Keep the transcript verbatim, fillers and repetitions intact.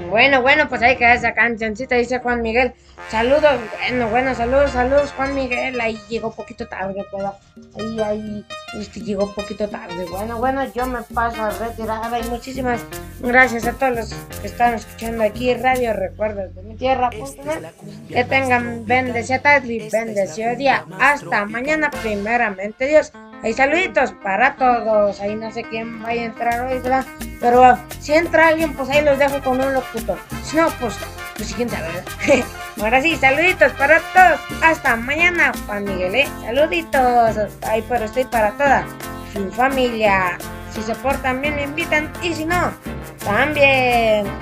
Bueno, bueno, pues ahí queda esa cancioncita, dice Juan Miguel. Saludos, bueno, bueno, saludos, saludos, Juan Miguel. Ahí llegó un poquito tarde, pero ahí, ahí, este, llegó un poquito tarde. Bueno, bueno, yo me paso a retirar. Y muchísimas gracias a todos los que están escuchando aquí Radio Recuerdos de mi Tierra. Que tengan bendecido tarde y bendecido día. Hasta mañana, primeramente Dios. Hay saluditos para todos. Ahí no sé quién vaya a entrar hoy, ¿verdad? Pero si entra alguien, pues ahí los dejo con un locutor. Si no, pues, pues siguiente, ¿verdad? Ahora sí, saluditos para todos. Hasta mañana, Juan Miguel, ¿eh? Saluditos. Ahí, pero estoy para toda su familia. Si se portan bien, me invitan. Y si no, también.